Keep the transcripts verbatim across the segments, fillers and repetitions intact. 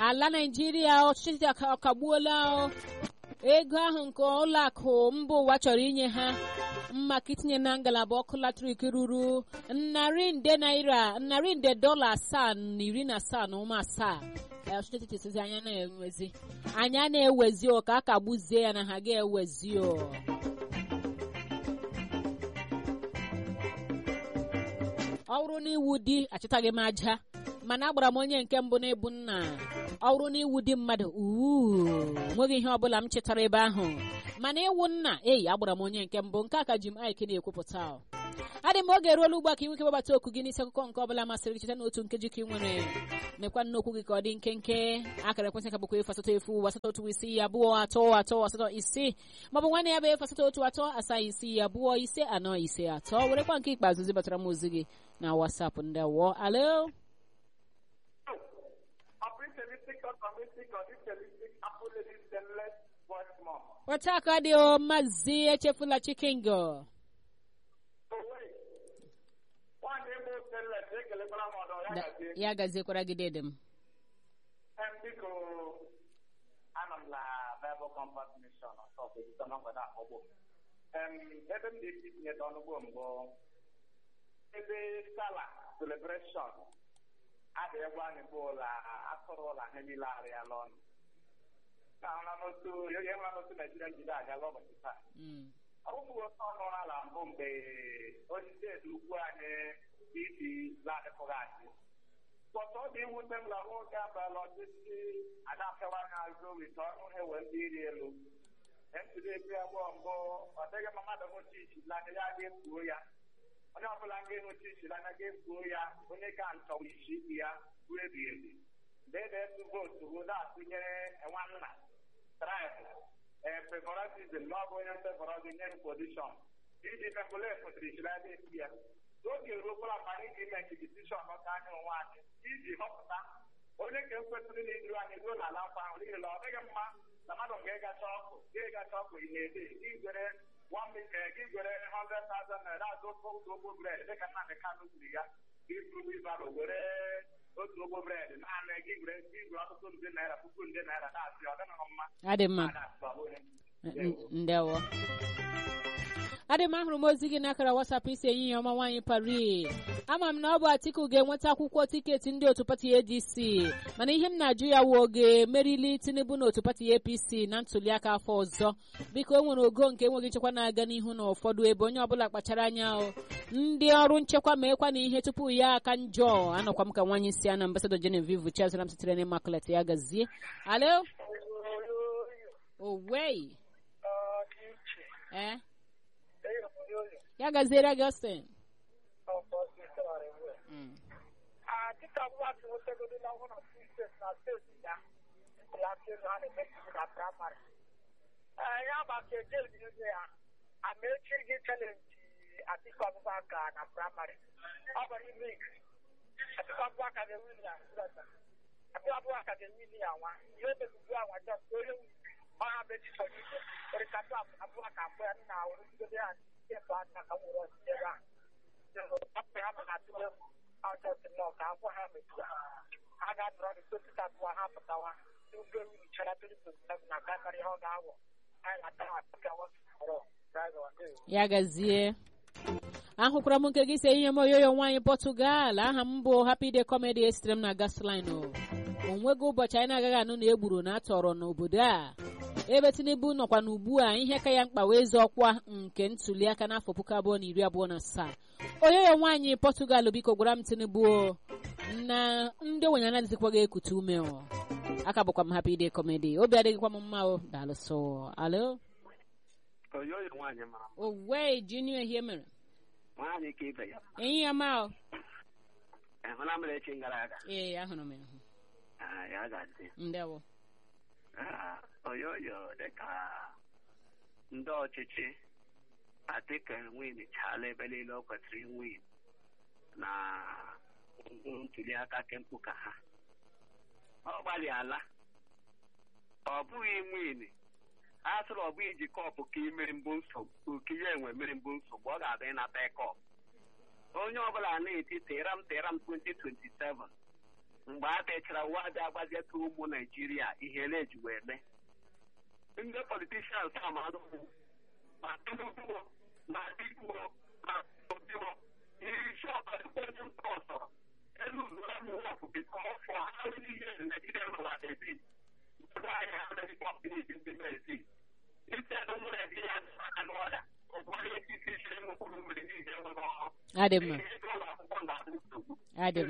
ala Naịjirịa ọchịchị akagbuola ego ahụ nke ụlọ akụ mba ụwa chọrọ inye ha maka itinye na ngalaba ọkụ latrik ruru narị nde naira narị nde dọla asaa na iri na asaa na ụma asaa. Ọchịchị anya na-ewezi anya na-ewezi ka a kagbuzie ya na ha ga-ewezi o. Ọ bụrụ na iwu di achịtaghị m aja mana agbara m onye nke mbụ na-ebu nna. Ọ bụrụ na iwu di mmadụ uu nweghị ihe ọbụla m chetara ebe ahụ mana iwu nna eyi agbara m onye nke mbụ nke a ka ji m Ike na-ekwupụta. Adị m oge eruola ugbu a ka ị nweke gbabata okwu gị n'isi akụkọ nke ọbụla masịrị gị cheta n'otu nkeji ka ị nwere mekwa nnokwu gị ka ọ dị nkenke. Akara ekwentị ka bụkwa efu asatọ efu asatọ otu isii abụọ atọ atọ asatọ isii maọbụ nwanne ya bụ efu asatọ otu atọ asaa isii abụọ ise anọ ise atọ. Werekwa nke ikpeazụ zibatara m ozi gị na WhatsApp ndị awọ. Alo, wata aka dị o Maazị Echefula Chikingo. Ya gaziekwara gị dede m. Biko anọ m na Bible Compass Mission ọsọ bụ na mgbada ọgbọ. Ebe m na-esi tinye ọnụgbo mbụ ebe Sala celebration adị egwu anyị bụ ụlọ atụrụ ụlọ ha niile arịala ọnụ. Ka ahụla n'otu onye nwa n'otu Naijiria njide agala ụbọchị taa. Ọ bụghị otu ọnụ ụra ala mbụ mgbe onye steeti ukwu anyị iji na-adịpụghị adị. Pọtọ dị mwute m na nwoke abalị ọchịchị adapịawa ha azụ wite ọnụ ha ewe ndị iri elu. Ntụli ebi abụọ mbụ ọ dịghị mma mmadụ nwụchi isi lanya ya ga-efuo ya. Onye ọbụla ga-enwuchi isi lanya ga-efuo ya onye ka ntọwa isi ibi ya ruo ebi ebi. Mgbe ede etu vootu bụ na-atụnyere nwanna traịbụ ee favorizm na ọ bụ onye favorizm nye pozishọn iji mepụla efotiri isi lanya esi ya. Oge eruokwala ma anyị ga-eme ekipetishọn ọka anyị onwe anyị iji họpụta onye ka ekwesịrị na iru anyị ruo n'ala afọ ahụ n'ihi na ọ dịghị mma na mmadụ mgbe ịgacha ọkụ ga-egacha ọkụ ị na-ede gị gwere gị gwere hundred thousand naira azụ otu ogbo bred dịka Nnamdị Kanụ kwuru ya gị buru ibaro were otu ogbo bred naanị gị gwere gị gwere ọtụtụ nde naira puku nde naira na-asị ọ dịghị mma. Adị mma. Ndewo. Adị m ahụrụ m ozi gị n'akara WhatsApp isi enyi ya ọma nwaanyị Paris. Ama m na ọ bụ Atiku ga-enweta akwụkwọ tiketi ndị otu pati A D C mana ihe m na-ajụ ya wụ oge merili Tinubu na otu pati A P C na ntuliaka afọ ọzọ. Biko o nwere ogo nke enweghị nchekwa na-aga n'ihu na ụfọdụ ebe onye ọbụla kpachara anya ndị ọrụ nchekwa ma ekwa na ihe tupu ya aka njọ. Anọkwa m ka nwaanyị si ana Ambassador Genevieve Chazara m sitere n'Immaculate ya gazie. Alo, owei eh ya gaziere gị Austin. Ya gazie. Ahụkwara m nke gị si ihe m oyoyo nwaanyị Portugal. Aha m bụ Happy Day Comedy Extreme na Gasline. Onwego ụbọchị anyị na-agaghị anụ na egburu na atọrọ n'obodo a ebe Tinubu nọkwa n'ugbu a ihe ka ya mkpa wee zọọ ọkwa nke ntuliaka n'afọ puku abụọ na iri abụọ na asaa. Oyoyo nwaanyị Portugal biko gwara m Tinubu na ndị ogbenye anaghịzikwaghị ekute ume o. Aka bụkwa m Happy Day Comedy. Obi adịghịkwa m mma o. Daalụ so. Alo, oyoyo nwaanyị mara m. Owe Junior ihe mere nwaanyị ka ibe ya enyi ya ma o. Ehụla m echi gara aga. Ee, ahụrụ m ya. Ah, ya gazi. Ndewo. Ah, oyoyo dịka ndị ọchịchị Atiku win chala ebe niile o kwesịrị win na ntuliaka kemkpu ka ha. Ọ gbalịala. Ọ bụghị win. A sịrị ọ bụ iji kọpụ ka imeri mbụ nsogbu ka ihe enwe mere mbụ nsogbu ọ ga-abịa ịnata kọpụ. Onye ọbụla na-eti tera m tera m twenty twenty-seven mgbe a techara uwe aja agbazietu ụmụ Naijiria ihe eleji wee mee ndị politishans amadụ ma Tinubu ma Atiku ma Obibo isi ọkọdịkwenye mba ọzọ elu ụzọ mụwapụ because for how many years Nigeria nọwa na-ebi ndị ahịa ha na-ebi companies ndị na-ezi instead ụmụ Naijiria aka n'ọda ụgbọrọ etiti isi nnukwu mmiri niile nwere ọhụrụ Adịm. Adịm.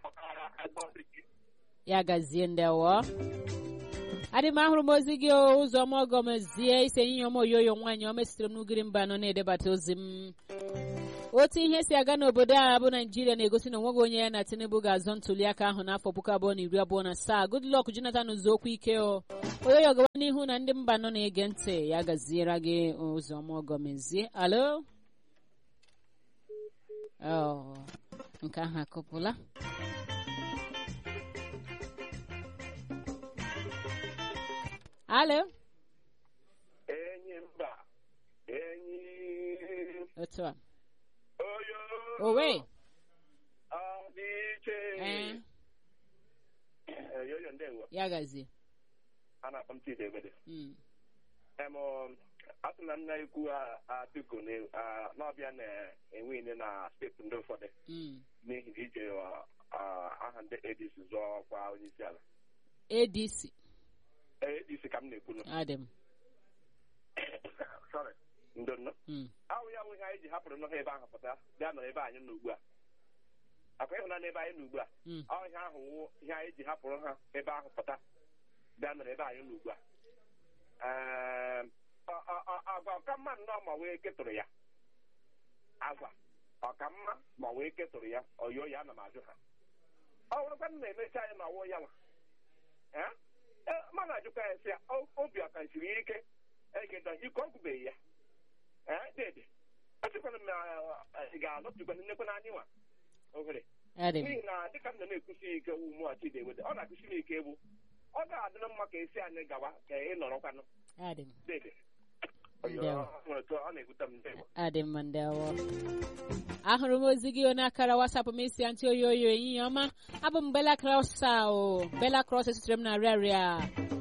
Ya gazie ndewo. Adịm ahụrụ m ozi gị ụzọ m ọgọ mezie ise ihe ọma oyoyo nwaanyị ọma sitere m n'ugiri mba nọ na-edebata ozi m. Otu ihe si aga n'obodo a bụ Naijiria na-egosi na onweghị onye ya na Tinubu ga-azọ ntuli aka ahụ n'afọ puku abụọ na iri abụọ na asaa. Goodluck Jonathan ụzọokwu ike o. Oyoyo gawa n'ihu na ndị mba nọ na-ege ntị. Ya gaziere gị ụzọ m ọgọ mezie. Alo? Oh, nke ahụ akụpụla. Alo? Enyi mba, enyi. Otu a. Oyo. Owe. Ọdịiche. Eh. Yoyo ndewo. Ya gazie. A na-akpọ m Chidebede. Mm. Em asị na nna ikwu Atiku n'ọbịa na-enwe ile na steeti ndị ụfọdụ n'ihi na ije aha ndị A D C zụọ ọkwa onye isi ala. A D C. A D C ka m na-ekwu. Adịm. Sorry. Ndonno. Ahụ ya nwe ihe anyị ji hapụrụ n'ọha ebe ahụ pụta bịa nọ ebe anyị nọ ugbu a. Akwa ịhụna n'ebe anyị nọ ugbu a. Ọ ihe ahụ wụ ihe anyị ji hapụrụ ha ebe ahụ pụta bịa nọ ebe anyị nọ ugbu a. Agwa ọkamma nnọọ ma wee ketụrụ ya. Agwa ọkamma ma wee ketụrụ ya ọyọ ya ana m ajụ ha. Ọ bụrụkwa na na-emechi anyị na ọwụ ya nwa. Mana ajụkwa ya sị ya obi ọka siri ike egeda ike ọ gwụbeghị ya. Dede achịkwana m ị ga-alọpụkwana nnekwana anyị nwa ohere. N'ihi na dịka m na-ekwusi ike ụmụ a Chidewede ọ na-akụsi m ike egbu ọ ga-adịrị mma ka esi anyị gawa ka ị nọrọkwanụ. Dede Adịm mandewo. Ahụrụ m ozi gị n'akara WhatsApp m isi antị oyoyo ehihie ọma. Abụ m Bella Cross o. Bella Cross esitere m na rịarịa.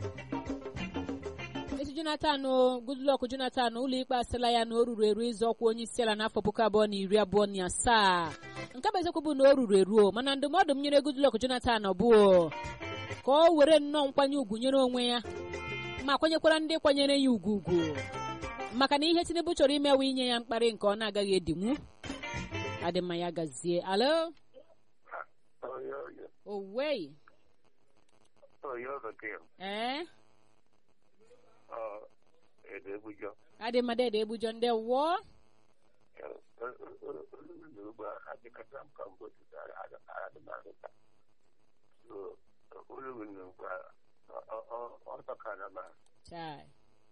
Esi Jonathan o, Goodluck Jonathan ụlọ ikpe asịla ya na o ruru eru ịzọ ọkwa onye isi ala n'afọ puku abụọ na iri abụọ na asaa. Nke bụ eziokwu bụ na o ruru eru mana ndụmọdụ m nyere Goodluck Jonathan bụ ka o were nnọọ nkwanye ugwu nyere onwe ya ma kwanyekwara ndị kwanyere ya ugwu ugwu maka na ihe Tinubu chọrọ imewe inye ya mkparị nke ọ na-agaghị edinwu. Adị mma ya gazie. Alo? Owei. Eh? Adị mma dede ebujo ndị wụọ. Chai.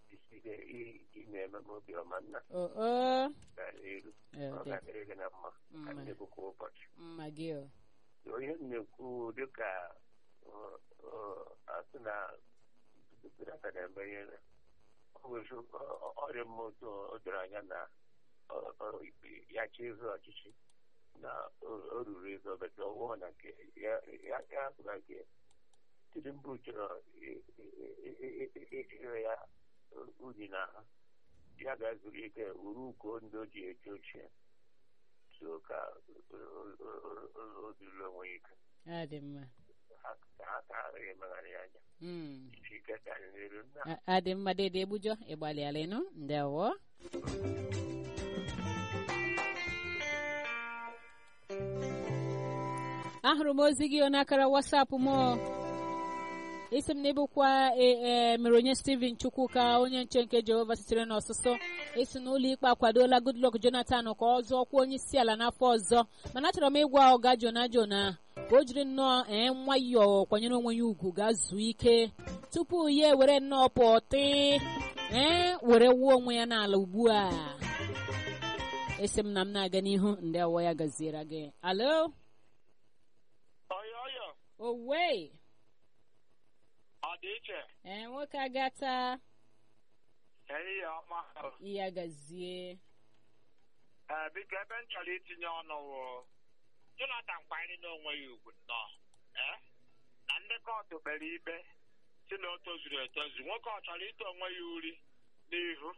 Oh, Magio. Onye na-ekwu dịka asị na aka na-eme ọrịa mmụọ o doro anya na ya chi ịzụ ọchịchị na o ruru ịzụ ọbịa ọwụwa na nke ya pụga nke Tinubu chọrọ ịchịrị ya unyi na ya ga-azụrụ ike uru uko ndị o ji eji ochie so ka o zuru onwe ike. Adị mma. Ha agaghị emegharị anya. Ike ka anyị n'elu nna. Adị mma dede ebujo ịgbalịala ịnụ ndewo. Ahụrụ m ozi gị n'akara WhatsApp m. Isi m n'ebukwa mere onye Steven Chukwuka onye nche nke Jehova sitere n'ọsụsụ isi n'ụlọ ikpe akwadola Goodluck Jonathan ka ọ zọọ ọkwa onye isi ala n'afọ ọzọ mana achọrọ m ịgwa ọga Jona Jona ka o jiri nnọọ ee nwayọọ kwanyere onwe ya ugwu ga-azụ ike tupu ya ewere nnọọ pọtị ee were wuo onwe ya n'ala ugbu a. Esi m na m na-aga n'ihu ndị awọ ya gaziere gị. Alo? Oyoyo. Owe. Ọ dị iche. Ee, nwoke agata. Ehihie ọma. Iya gazie. Ee, biko ebe m chọrọ itinye ọnụ wụ Jonathan kwanyere n'onwe ya ugwu nnọọ. Ee? kọtụ kpere ikpe si na o tozuru etozu, nwoke ọ chọrọ ite onwe ya uri n'ihu.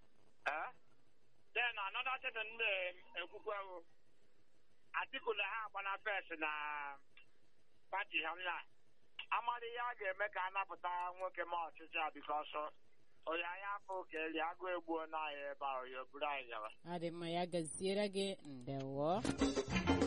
Then another thing m na-ekwukwe bụ Atiku na ha agba na fes na pati ha nla amadị ihe a ga-eme ka a napụta nwoke ma ọchịchị a bikọsọ onye anya afọ ka eli agụ egbuo na anyị ebe ahụ ya buru anyị gawa. Adị mma, ya gaziere gị, ndewo.